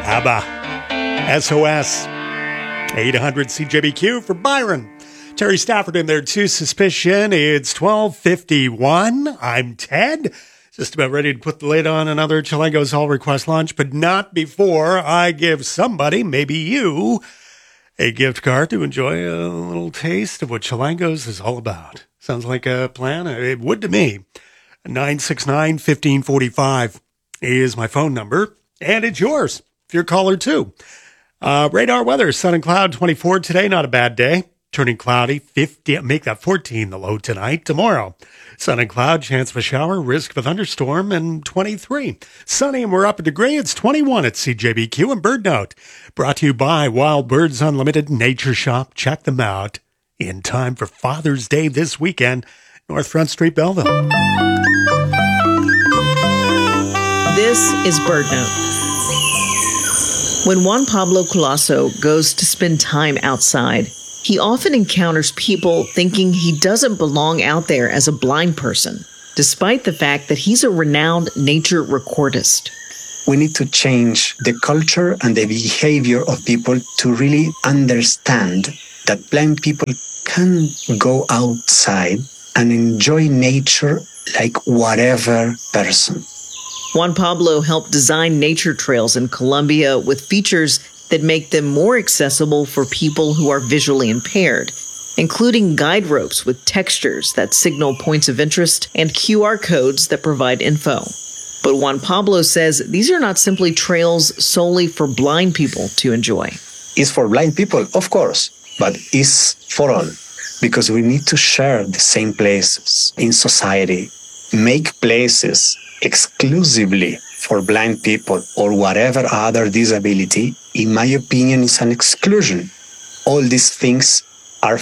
ABBA. SOS. 800 CJBQ for Byron. Terry Stafford in there too. Suspicion. It's 12:51. I'm Ted. Just about ready to put the lid on another Chilango's All Request lunch, but not before I give somebody, maybe you, a gift card to enjoy a little taste of what Chilango's is all about. Sounds like a plan? It would to me. 969-1545 is my phone number, and it's yours if you're a caller too. Radar weather, sun and cloud, 24 today, not a bad day. Turning cloudy, 50, make that 14 the low tonight. Tomorrow, sun and cloud, chance of a shower, risk of a thunderstorm, and 23. Sunny, and we're up a degree. It's 21 at CJBQ and Bird Note. Brought to you by Wild Birds Unlimited Nature Shop. Check them out in time for Father's Day this weekend. North Front Street, Belleville. This is Bird Note. When Juan Pablo Colasso goes to spend time outside, he often encounters people thinking he doesn't belong out there as a blind person, despite the fact that he's a renowned nature recordist. We need to change the culture and the behavior of people to really understand that blind people can go outside and enjoy nature like whatever person. Juan Pablo helped design nature trails in Colombia with features that make them more accessible for people who are visually impaired, including guide ropes with textures that signal points of interest and QR codes that provide info. But Juan Pablo says these are not simply trails solely for blind people to enjoy. It's for blind people, of course, but it's for all, because we need to share the same places in society, make places exclusively for blind people or whatever other disability, in my opinion, is an exclusion. All these things